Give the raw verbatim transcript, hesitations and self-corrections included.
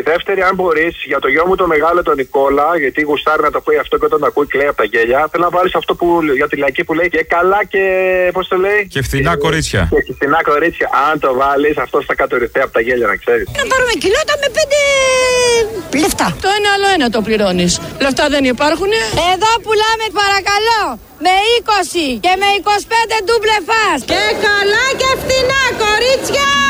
δεύτερη, αν μπορεί, για το γιο μου το μεγάλο τον Νικόλα, γιατί γουστάρει να το πει αυτό και όταν το ακούει κλαίει από τα γέλια, θέλω να βάλει αυτό που, για τη λαϊκή που λέει και καλά και. Πώς το λέει? Και φθηνά κορίτσια. Και φθηνά κορίτσια. Αν το βάλει, αυτό θα κατορριφθεί από τα γέλια, να ξέρει. Να πάρουμε κιλότα με πέντε λεφτά. Το ένα άλλο ένα το πληρώνει. Λεφτά δεν υπάρχουν. Εδώ πουλάμε, παρακαλώ, με είκοσι και με είκοσι πέντε ντούμπλε φας. Και καλά και φθηνά κορίτσια.